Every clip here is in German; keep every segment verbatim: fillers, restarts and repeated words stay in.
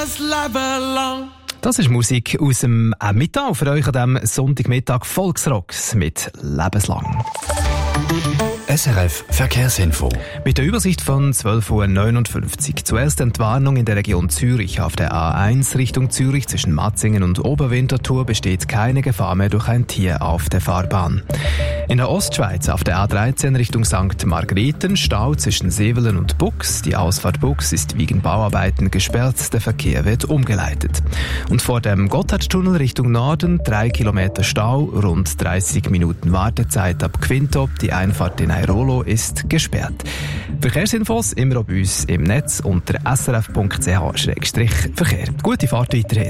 just love along. Das ist Musik aus dem Emmental für euch an diesem Sonntagmittag Volksrocks mit Lebenslang. S R F Verkehrsinfo. Mit der Übersicht von zwölf Uhr neunundfünfzig. Zuerst Entwarnung in der Region Zürich. Auf der A eins Richtung Zürich zwischen Matzingen und Oberwinterthur besteht keine Gefahr mehr durch ein Tier auf der Fahrbahn. In der Ostschweiz auf der A dreizehn Richtung Sankt Margrethen Stau zwischen Sevelen und Bux. Die Ausfahrt Bux ist wegen Bauarbeiten gesperrt. Der Verkehr wird umgeleitet. Und vor dem Gotthardtunnel Richtung Norden drei Kilometer Stau, rund dreißig Minuten Wartezeit ab Quinto. Die Einfahrt in Airolo ist gesperrt. Verkehrsinfos immer bei uns im Netz unter s r f punkt c h slash verkehr. Gute Fahrt weiterhin.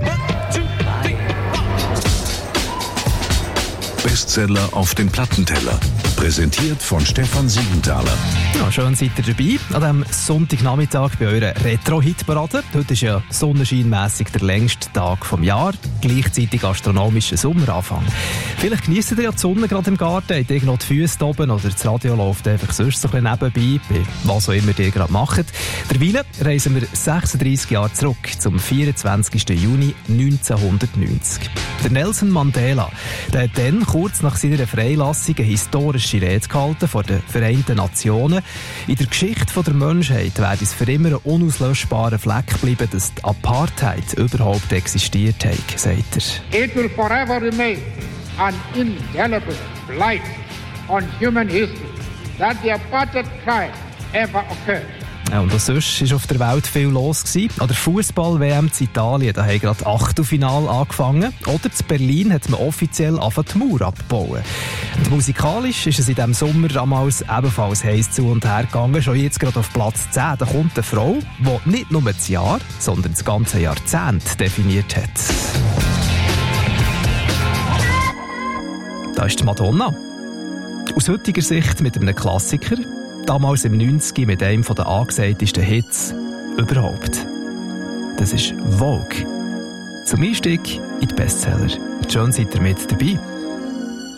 Bestseller auf dem Plattenteller. Präsentiert von Stefan Siegenthaler. Ja, schön seid ihr dabei an diesem Sonntagnachmittag bei eurer Retro-Hit-Parade. Heute ist ja sonnenscheinmässig der längste Tag vom Jahr, gleichzeitig astronomischer Sommeranfang. Vielleicht genießt ihr ja die Sonne gerade im Garten, habt ihr noch die Füße oben oder das Radio läuft einfach sonst so ein bisschen nebenbei, bei was auch immer ihr gerade macht. Derweil reisen wir sechsunddreissig Jahre zurück, zum vierundzwanzigsten Juni neunzehnhundertneunzig. Der Nelson Mandela, der hat dann kurz nach seiner Freilassung eine historische Rede gehalten vor den Vereinten Nationen. In der Geschichte der Menschheit werde es für immer ein unauslöschbarer Fleck bleiben, dass die Apartheid überhaupt existiert hat, sagt er. It will forever remain an indelible blight on human history that the apartheid crime ever occurred. Ja, und auch sonst war auf der Welt viel los gewesen. An der Fußball-W M in Italien, da haben gerade Achtelfinale angefangen. Oder in Berlin hat man offiziell angefangen, die Mauer abzubauen. Und musikalisch ist es in diesem Sommer damals ebenfalls heiß zu und her gegangen. Schon jetzt gerade auf Platz zehn, da kommt eine Frau, die nicht nur das Jahr, sondern das ganze Jahrzehnt definiert hat. Da ist die Madonna. Aus heutiger Sicht mit einem Klassiker. Damals im neunziger mit einem der angesagtesten Hits überhaupt. Das ist Vogue. Zum Einstieg in die Bestseller. Schön seid ihr mit dabei.